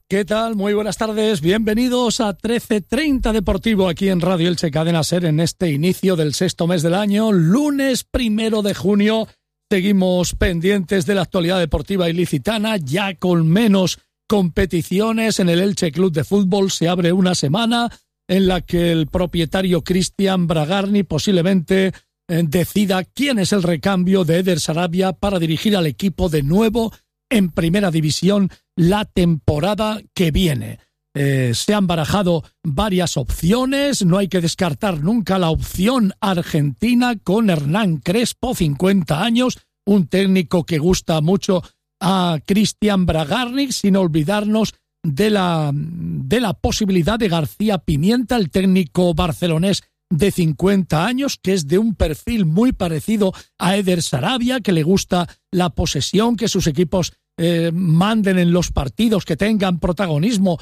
¿Qué tal? Muy buenas tardes. Bienvenidos a 13:30 Deportivo aquí en Radio Elche Cadena SER en este inicio del sexto mes del año, lunes 1 de junio. Seguimos pendientes de la actualidad deportiva ilicitana, ya con menos competiciones. En el Elche Club de Fútbol se abre una semana en la que el propietario Cristian Bragarni posiblemente decida quién es el recambio de Eder Sarabia para dirigir al equipo de nuevo en Primera División la temporada que viene. Se han barajado varias opciones, no hay que descartar nunca la opción argentina con Hernán Crespo, 50 años, un técnico que gusta mucho a Cristian Bragarni, sin olvidarnos de la posibilidad de García Pimienta, el técnico barcelonés de 50 años, que es de un perfil muy parecido a Eder Sarabia, que le gusta la posesión, que sus equipos manden en los partidos, que tengan protagonismo.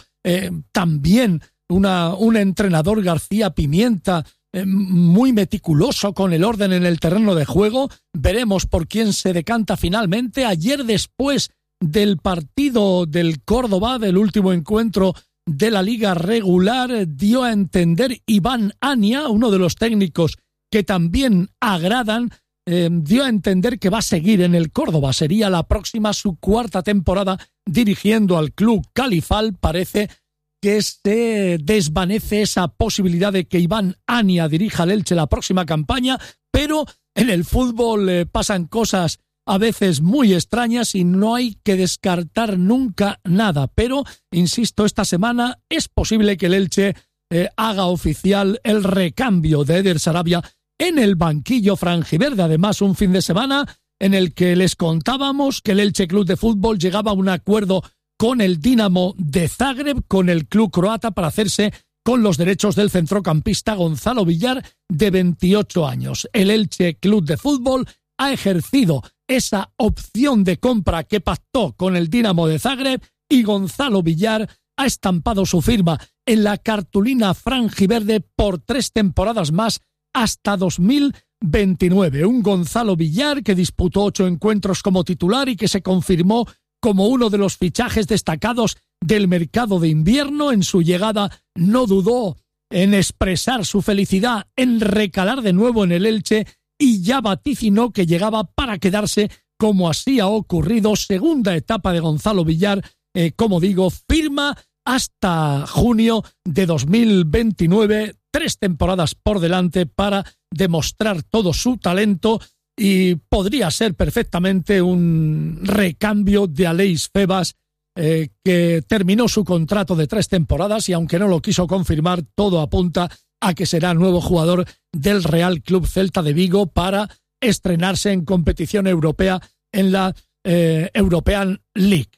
También un entrenador, García Pimienta, muy meticuloso con el orden en el terreno de juego. Veremos por quién se decanta finalmente. Ayer, después del partido del Córdoba, del último encuentro de la liga regular, dio a entender Iván Ania, uno de los técnicos que también agradan, dio a entender que va a seguir en el Córdoba. Sería la próxima su cuarta temporada dirigiendo al club califal. Parece que se desvanece esa posibilidad de que Iván Ania dirija al Elche la próxima campaña, pero en el fútbol pasan cosas a veces muy extrañas y no hay que descartar nunca nada. Pero, insisto, esta semana es posible que el Elche haga oficial el recambio de Eder Sarabia en el banquillo franjiverde. Además, un fin de semana en el que les contábamos que el Elche Club de Fútbol llegaba a un acuerdo con el Dinamo de Zagreb, con el club croata, para hacerse con los derechos del centrocampista Gonzalo Villar, de 28 años. El Elche Club de Fútbol ha ejercido esa opción de compra que pactó con el Dinamo de Zagreb y Gonzalo Villar ha estampado su firma en la cartulina franjiverde por 3 temporadas más hasta 2029. Un Gonzalo Villar que disputó 8 encuentros como titular y que se confirmó como uno de los fichajes destacados del mercado de invierno. En su llegada no dudó en expresar su felicidad en recalar de nuevo en el Elche y ya vaticinó que llegaba para quedarse, como así ha ocurrido. Segunda etapa de Gonzalo Villar, como digo, firma hasta junio de 2029, 3 temporadas por delante para demostrar todo su talento, y podría ser perfectamente un recambio de Aleix Febas, que terminó su contrato de 3 temporadas y aunque no lo quiso confirmar, todo apunta a que será nuevo jugador del Real Club Celta de Vigo para estrenarse en competición europea en la European League.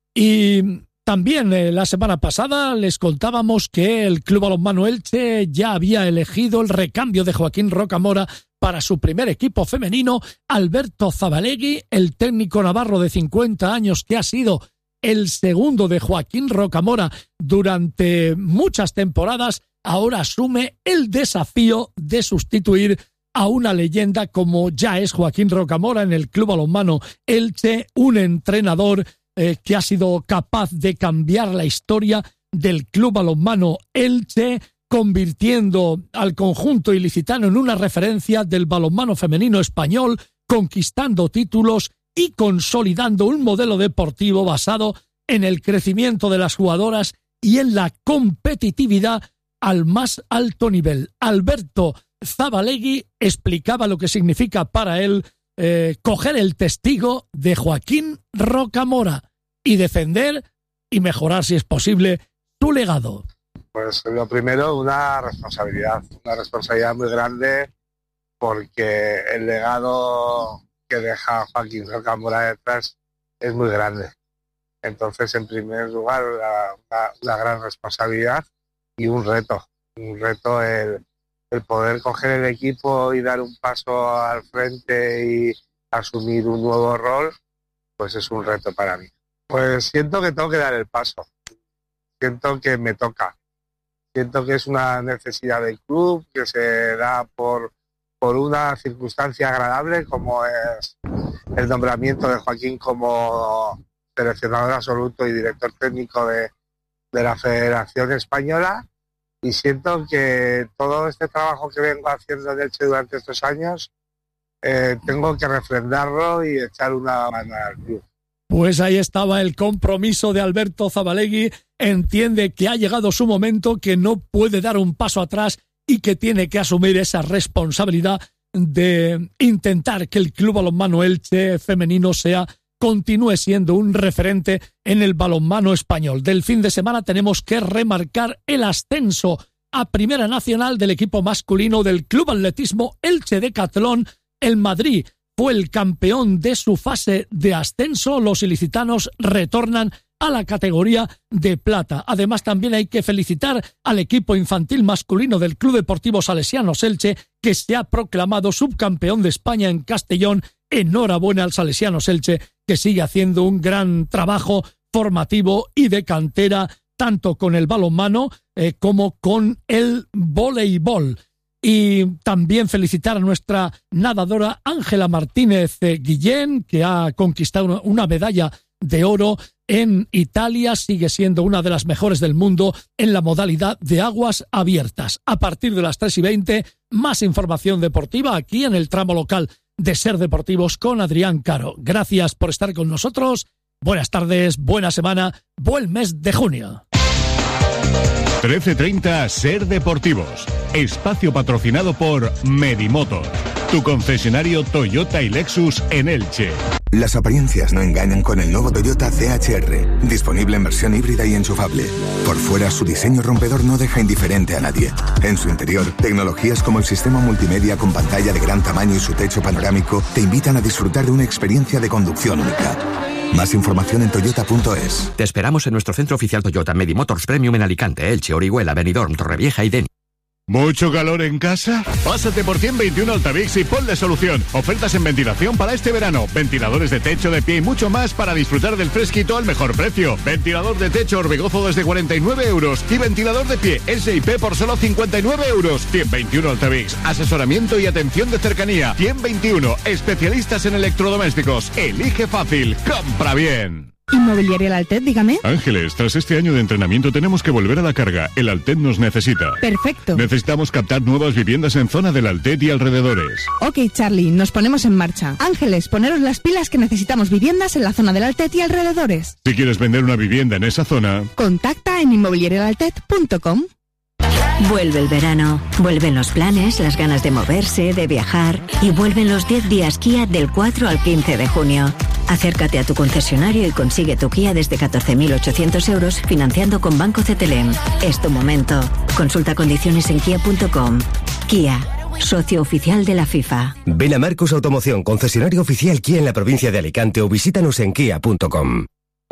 Y también la semana pasada les contábamos que el Club Balonmano Elche ya había elegido el recambio de Joaquín Rocamora para su primer equipo femenino. Alberto Zabalegui, el técnico navarro de 50 años que ha sido el segundo de Joaquín Rocamora durante muchas temporadas, ahora asume el desafío de sustituir a una leyenda como ya es Joaquín Rocamora en el Club Balonmano Elche, un entrenador que ha sido capaz de cambiar la historia del Club Balonmano Elche, convirtiendo al conjunto ilicitano en una referencia del balonmano femenino español, conquistando títulos y consolidando un modelo deportivo basado en el crecimiento de las jugadoras y en la competitividad al más alto nivel. Alberto Zabalegui explicaba lo que significa para él coger el testigo de Joaquín Rocamora y defender y mejorar, si es posible, su legado. Pues lo primero, una responsabilidad muy grande, porque el legado que deja Joaquín Rocamora detrás es muy grande. Entonces, en primer lugar, una gran responsabilidad y un reto el poder coger el equipo y dar un paso al frente y asumir un nuevo rol, pues es un reto para mí. Pues siento que tengo que dar el paso, siento que me toca, siento que es una necesidad del club, que se da por una circunstancia agradable como es el nombramiento de Joaquín como seleccionador absoluto y director técnico de la Federación Española, y siento que todo este trabajo que vengo haciendo en Elche durante estos años tengo que refrendarlo y echar una mano al club. Pues ahí estaba el compromiso de Alberto Zabalegui. Entiende que ha llegado su momento, que no puede dar un paso atrás y que tiene que asumir esa responsabilidad de intentar que el Club Balonmano Elche femenino continúe siendo un referente en el balonmano español. Del fin de semana tenemos que remarcar el ascenso a Primera Nacional del equipo masculino del Club Atletismo Elche Decatlón. El Madrid fue el campeón de su fase de ascenso. Los ilicitanos retornan a la categoría de plata. Además, también hay que felicitar al equipo infantil masculino del Club Deportivo Salesianos Elche, que se ha proclamado subcampeón de España en Castellón. Enhorabuena al Salesianos Elche, que sigue haciendo un gran trabajo formativo y de cantera, tanto con el balonmano como con el voleibol. Y también felicitar a nuestra nadadora Ángela Martínez Guillén, que ha conquistado una medalla de oro en Italia. Sigue siendo una de las mejores del mundo en la modalidad de aguas abiertas. A partir de las 3:20, más información deportiva aquí en el tramo local de Ser Deportivos con Adrián Caro. Gracias por estar con nosotros. Buenas tardes, buena semana, buen mes de junio. 13:30 Ser Deportivos. Espacio patrocinado por Medimotor, tu concesionario Toyota y Lexus en Elche. Las apariencias no engañan con el nuevo Toyota CHR, disponible en versión híbrida y enchufable. Por fuera, su diseño rompedor no deja indiferente a nadie. En su interior, tecnologías como el sistema multimedia con pantalla de gran tamaño y su techo panorámico te invitan a disfrutar de una experiencia de conducción única. Más información en toyota.es. Te esperamos en nuestro centro oficial Toyota Medimotors Premium en Alicante, Elche, Orihuela, Benidorm, Torrevieja y Deni. ¿Mucho calor en casa? Pásate por 121 Altavix y ponle solución. Ofertas en ventilación para este verano. Ventiladores de techo, de pie y mucho más para disfrutar del fresquito al mejor precio. Ventilador de techo Orbegozo desde 49 euros. Y ventilador de pie S&P por solo 59 euros. 121 Altavix. Asesoramiento y atención de cercanía. 121. Especialistas en electrodomésticos. Elige fácil. Compra bien. Inmobiliaria El Altet, dígame. Ángeles, tras este año de entrenamiento tenemos que volver a la carga. El Altet nos necesita. Perfecto. Necesitamos captar nuevas viviendas en zona del Altet y alrededores. Ok, Charlie, nos ponemos en marcha. Ángeles, poneros las pilas que necesitamos viviendas en la zona del Altet y alrededores. Si quieres vender una vivienda en esa zona, contacta en inmobiliarialaltet.com. Vuelve el verano, vuelven los planes, las ganas de moverse, de viajar y vuelven los 10 días Kia del 4 al 15 de junio. Acércate a tu concesionario y consigue tu Kia desde 14.800 euros financiando con Banco CTLM. Es tu momento. Consulta condiciones en kia.com. Kia, socio oficial de la FIFA. Ven a Marcos Automoción, concesionario oficial Kia en la provincia de Alicante o visítanos en kia.com.